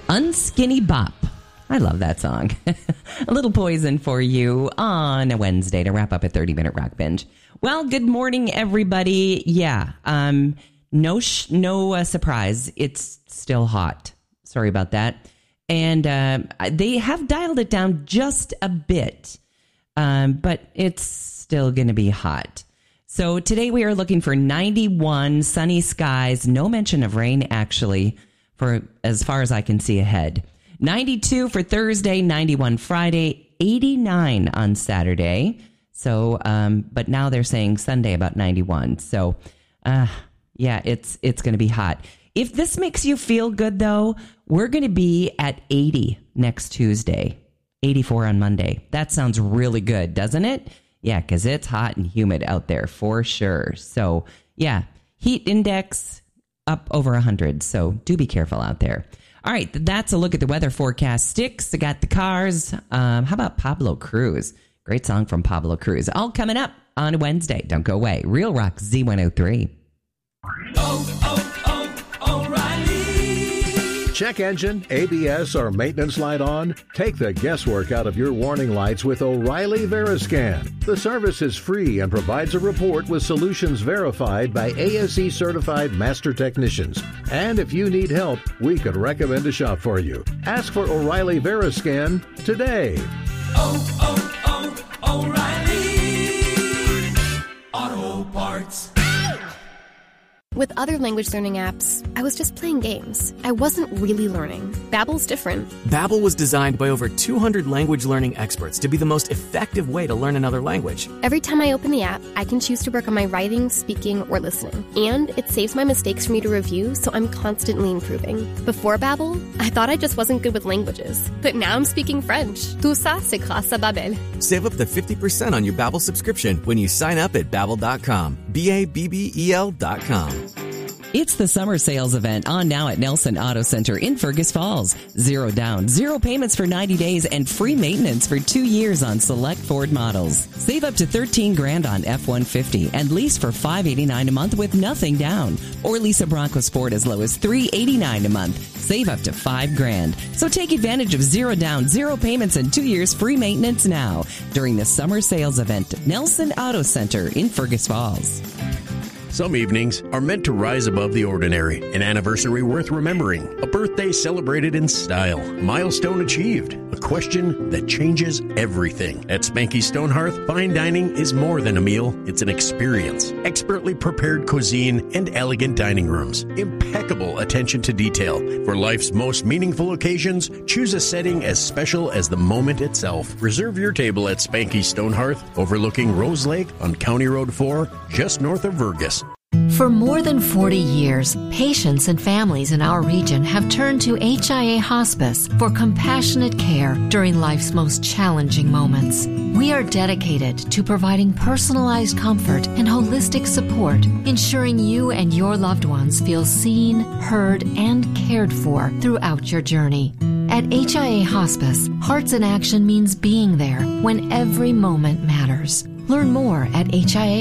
Unskinny Bop. I love that song. A little Poison for you on a Wednesday to wrap up a 30-minute rock binge. Well, good morning, everybody. Yeah, no surprise. It's still hot. Sorry about that. And they have dialed it down just a bit, but it's still going to be hot. So today we are looking for 91 sunny skies. No mention of rain, actually, for as far as I can see ahead. 92 for Thursday, 91 Friday, 89 on Saturday. So, but now they're saying Sunday about 91. So, yeah, it's going to be hot. If this makes you feel good, though, we're going to be at 80 next Tuesday, 84 on Monday. That sounds really good, doesn't it? Yeah, because it's hot and humid out there for sure. So, yeah, heat index up over 100. So do be careful out there. All right, that's a look at the weather forecast. Sticks, I got the Cars. How about Pablo Cruz? Great song from Pablo Cruz. All coming up on Wednesday. Don't go away. Real Rock Z103. O'Reilly. Check engine, ABS, or maintenance light on? Take the guesswork out of your warning lights with O'Reilly Veriscan. The service is free and provides a report with solutions verified by ASE certified master technicians. And if you need help, we could recommend a shop for you. Ask for O'Reilly Veriscan today. O'Reilly Auto Parts. With other language learning apps, I was just playing games. I wasn't really learning. Babbel's different. Babbel was designed by over 200 language learning experts to be the most effective way to learn another language. Every time I open the app, I can choose to work on my writing, speaking, or listening. And it saves my mistakes for me to review, so I'm constantly improving. Before Babbel, I thought I just wasn't good with languages. But now I'm speaking French. Tout ça, c'est grâce à Babbel. Save up to 50% on your Babbel subscription when you sign up at Babbel.com. Babbel.com. It's the summer sales event on now at Nelson Auto Center in Fergus Falls. 0 down, 0 payments for 90 days, and free maintenance for 2 years on select Ford models. Save up to $13,000 on F-150 and lease for $589 a month with nothing down. Or lease a Bronco Sport as low as $389 a month. Save up to $5,000. So take advantage of 0 down, 0 payments, and 2 years free maintenance now during the summer sales event at Nelson Auto Center in Fergus Falls. Some evenings are meant to rise above the ordinary. An anniversary worth remembering. A birthday celebrated in style. Milestone achieved. A question that changes everything. At Spanky Stonehearth, fine dining is more than a meal. It's an experience. Expertly prepared cuisine and elegant dining rooms. Impeccable attention to detail. For life's most meaningful occasions, choose a setting as special as the moment itself. Reserve your table at Spanky Stonehearth, overlooking Rose Lake on County Road 4, just north of Vergas. For more than 40 years, patients and families in our region have turned to HIA Hospice for compassionate care during life's most challenging moments. We are dedicated to providing personalized comfort and holistic support, ensuring you and your loved ones feel seen, heard, and cared for throughout your journey. At HIA Hospice, Hearts in Action means being there when every moment matters. Learn more at HIA